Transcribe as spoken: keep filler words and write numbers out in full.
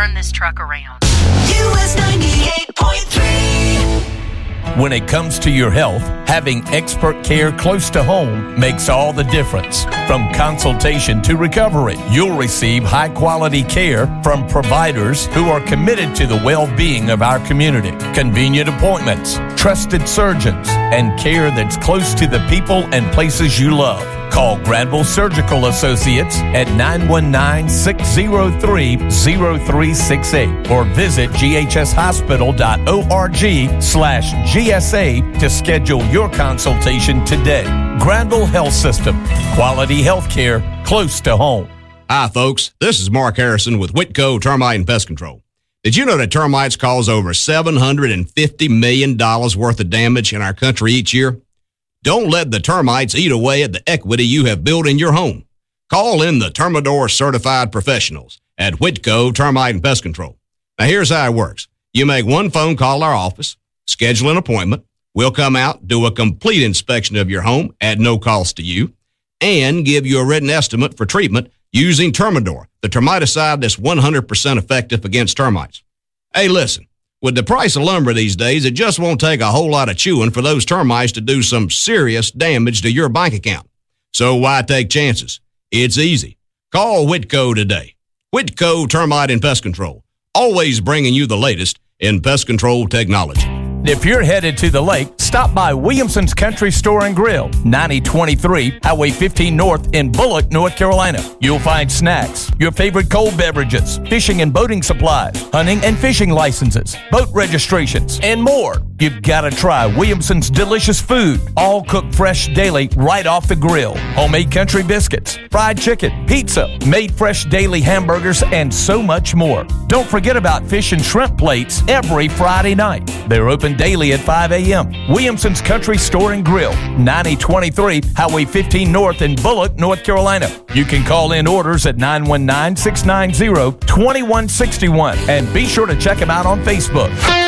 turn this truck around. U S ninety-eight point three. When it comes to your health, having expert care close to home makes all the difference. From consultation to recovery, you'll receive high-quality care from providers who are committed to the well-being of our community. Convenient appointments, trusted surgeons, and care that's close to the people and places you love. Call Granville Surgical Associates at nine one nine, six zero three, zero three six eight or visit g h s hospital dot org slash G S A to schedule your consultation today. Granville Health System. Quality health care close to home. Hi, folks. This is Mark Harrison with Whitco Termite and Pest Control. Did you know that termites cause over seven hundred fifty million dollars worth of damage in our country each year? Don't let the termites eat away at the equity you have built in your home. Call in the Termidor certified professionals at Whitco Termite and Pest Control. Now, here's how it works. You make one phone call to our office, schedule an appointment. We'll come out, do a complete inspection of your home at no cost to you, and give you a written estimate for treatment using Termidor, the termiticide that's one hundred percent effective against termites. Hey, listen. With the price of lumber these days, it just won't take a whole lot of chewing for those termites to do some serious damage to your bank account. So why take chances? It's easy. Call Whitco today. Whitco Termite and Pest Control, always bringing you the latest in pest control technology. If you're headed to the lake, stop by Williamson's Country Store and Grill, ninety twenty-three Highway fifteen North in Bullock, North Carolina. You'll find snacks, your favorite cold beverages, fishing and boating supplies, hunting and fishing licenses, boat registrations, and more. You've got to try Williamson's delicious food, all cooked fresh daily right off the grill. Homemade country biscuits, fried chicken, pizza, made fresh daily hamburgers, and so much more. Don't forget about fish and shrimp plates every Friday night. They're open daily at five a.m. Williamson's Country Store and Grill, ninety twenty-three Highway fifteen North in Bullock, North Carolina. You can call in orders at nine one nine, six nine zero, two one six one and be sure to check them out on Facebook.